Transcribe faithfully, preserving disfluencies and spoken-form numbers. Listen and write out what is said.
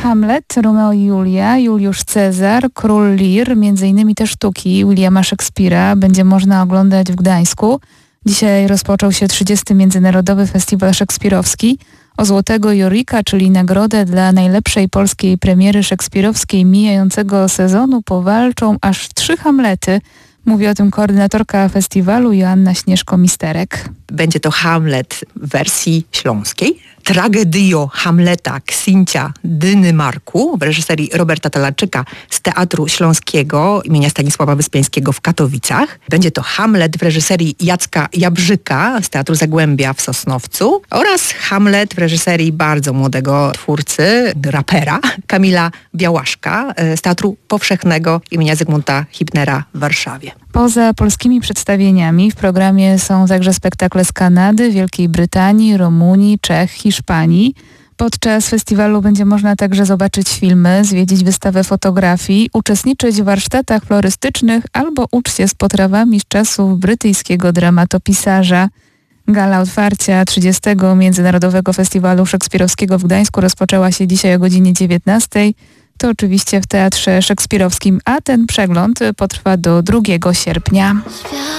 Hamlet, Romeo i Julia, Juliusz Cezar, Król Lear, między innymi te sztuki Williama Szekspira będzie można oglądać w Gdańsku. Dzisiaj rozpoczął się trzydziesty Międzynarodowy Festiwal Szekspirowski. O Złotego Jorika, czyli nagrodę dla najlepszej polskiej premiery szekspirowskiej mijającego sezonu, powalczą aż trzy Hamlety. Mówi o tym koordynatorka festiwalu Joanna Śnieżko-Misterek. Będzie to Hamlet w wersji śląskiej. Tragedio Hamleta Księcia Dynymarku w reżyserii Roberta Talarczyka z Teatru Śląskiego imienia Stanisława Wyspiańskiego w Katowicach. Będzie to Hamlet w reżyserii Jacka Jabrzyka z Teatru Zagłębia w Sosnowcu oraz Hamlet w reżyserii bardzo młodego twórcy, rapera Kamila Białaszka z Teatru Powszechnego imienia Zygmunta Hibnera w Warszawie. Poza polskimi przedstawieniami w programie są także spektakle z Kanady, Wielkiej Brytanii, Rumunii, Czech, Hiszpanii. Podczas festiwalu będzie można także zobaczyć filmy, zwiedzić wystawę fotografii, uczestniczyć w warsztatach florystycznych albo uczyć się z potrawami z czasów brytyjskiego dramatopisarza. Gala otwarcia trzydziestego Międzynarodowego Festiwalu Szekspirowskiego w Gdańsku rozpoczęła się dzisiaj o godzinie dziewiętnastej. To oczywiście w Teatrze Szekspirowskim, a ten przegląd potrwa do drugiego sierpnia.